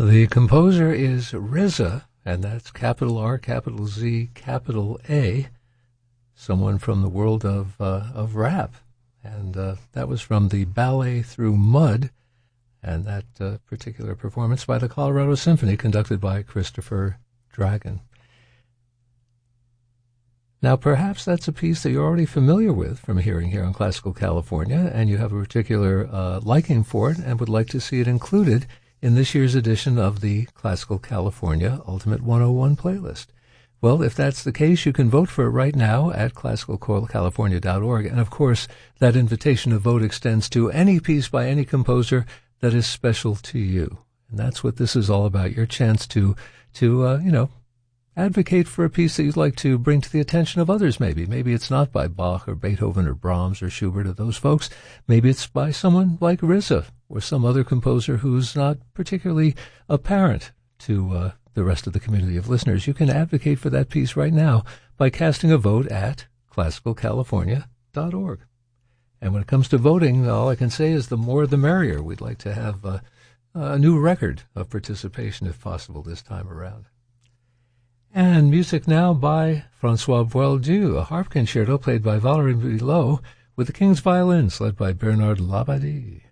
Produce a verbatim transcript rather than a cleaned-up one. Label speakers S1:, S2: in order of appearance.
S1: The composer is R Z A, and that's capital R, capital Z, capital A, someone from the world of uh, of rap. And uh, that was from the Ballet Through Mud, and that uh, particular performance by the Colorado Symphony, conducted by Christopher Dragon. Now, perhaps that's a piece that you're already familiar with from hearing here on Classical California, and you have a particular uh, liking for it and would like to see it included in this year's edition of the Classical California Ultimate one oh one playlist. Well, if that's the case, you can vote for it right now at classical california dot org. And, of course, that invitation to vote extends to any piece by any composer that is special to you. And that's what this is all about, your chance to, to uh, you know, advocate for a piece that you'd like to bring to the attention of others, maybe. Maybe it's not by Bach or Beethoven or Brahms or Schubert or those folks. Maybe it's by someone like R Z A or some other composer who's not particularly apparent to uh, the rest of the community of listeners. You can advocate for that piece right now by casting a vote at classical california dot org. And when it comes to voting, all I can say is the more the merrier. We'd like to have uh, a new record of participation, if possible, this time around. And music now by Francois Boieldieu, a harp concerto played by Valérie Bilot with the King's Violins, led by Bernard Labadie.